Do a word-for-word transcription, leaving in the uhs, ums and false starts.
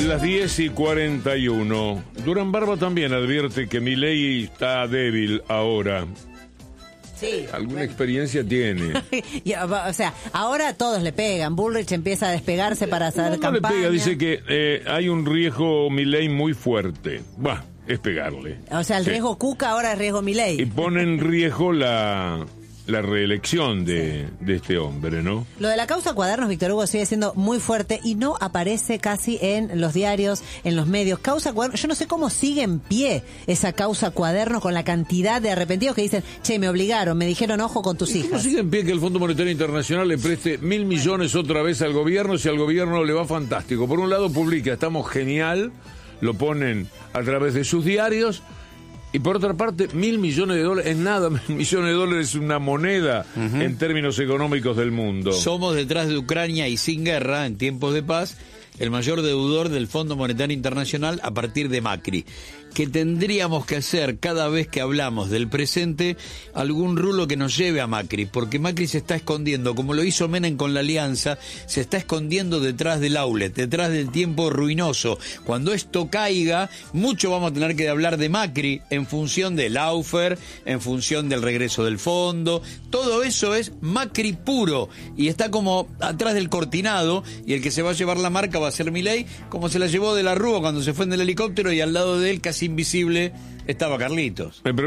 Las diez y cuarenta y uno. Durán Barba también advierte que Milei está débil ahora. Sí. ¿Alguna bueno. experiencia tiene? Ya, o sea, ahora a todos le pegan. Bullrich empieza a despegarse para hacer no, no campaña. le pega, dice que eh, hay un riesgo Milei muy fuerte. Bah, es pegarle. O sea, el Sí. riesgo Cuca ahora es riesgo Milei. Y pone en riesgo la, la reelección de, sí. de este hombre, ¿no? Lo de la causa Cuadernos, Víctor Hugo, sigue siendo muy fuerte y no aparece casi en los diarios, en los medios. Causa Cuadernos, yo no sé cómo sigue en pie esa causa Cuadernos con la cantidad de arrepentidos que dicen, che, me obligaron, me dijeron ojo con tus hijas. ¿Cómo sigue en pie que el Fondo Monetario Internacional le preste mil millones otra vez al gobierno si al gobierno le va fantástico? Por un lado publica, estamos genial, lo ponen a través de sus diarios. Y por otra parte, mil millones de dólares es nada, mil millones de dólares es una moneda uh-huh. en términos económicos del mundo. Somos, detrás de Ucrania y sin guerra, en tiempos de paz, el mayor deudor del Fondo Monetario Internacional a partir de Macri. Que tendríamos que hacer cada vez que hablamos del presente algún rulo que nos lleve a Macri, porque Macri se está escondiendo, como lo hizo Menem con la Alianza, se está escondiendo detrás del outlet, detrás del tiempo ruinoso. Cuando esto caiga, mucho vamos a tener que hablar de Macri en función del Lawfare, en función del regreso del fondo. Todo eso es Macri puro y está como atrás del cortinado, y el que se va a llevar la marca va a ser Milei, como se la llevó de la Rúa cuando se fue en el helicóptero y al lado de él casi invisible estaba Carlitos.